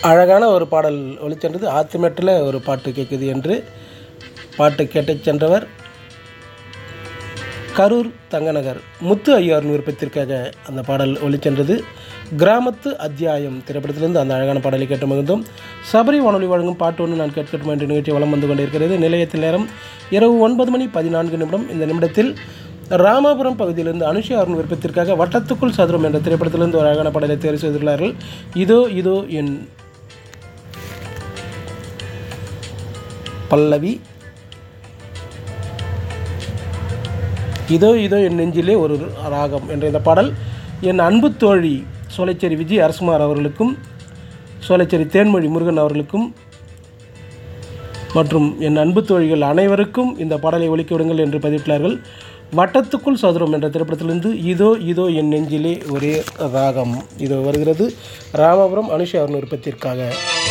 அழகான ஒரு பாடல் ஒலிச்சென்றது. ஆத்துமேட்டில் ஒரு பாட்டு கேட்குது என்று பாட்டு கேட்டுச் சென்றவர் கரூர் தங்கநகர் முத்து ஐயாவின் விருப்பத்திற்காக அந்த பாடல் ஒலிச்சென்றது. கிராமத்து அத்தியாயம் திரைப்படத்திலிருந்து அந்த அழகான பாடலை கேட்டு மகிழ்ந்தோம். சபரி வானொலி வழங்கும் பாட்டு ஒன்று நான் கேட்கட்டுமா என்ற நிகழ்ச்சி வலம் வந்து கொண்டிருக்கிறது. நிலையத்தில் நேரம் இரவு 9:14. இந்த நிமிடத்தில் ராமாபுரம் பகுதியிலிருந்து அனுஷா அவரின் விருப்பத்திற்காக வட்டத்துக்குள் சதுரம் என்ற திரைப்படத்திலிருந்து ஒரு அழகான பாடலை தேர்வு செய்துள்ளார்கள். இதோ என் பல்லவி, இதோ என் நெஞ்சிலே ஒரு ராகம் என்ற இந்த பாடல் என் அன்பு தோழி சோலைச்சேரி விஜய் அரசுமார் அவர்களுக்கும், சோலைச்சேரி தேன்மொழி முருகன் அவர்களுக்கும் மற்றும் என் அன்பு தோழிகள் அனைவருக்கும் இந்த பாடலை ஒலிக்க விடுங்கள் என்று பதிவிட்டார்கள். வட்டத்துக்குள் சதுரம் என்ற திரைப்படத்திலிருந்து இதோ என் நெஞ்சிலே ஒரே ராகம் இதோ வருகிறது. ராமபுரம் அனுஷா அவரின் விருப்பத்திற்காக.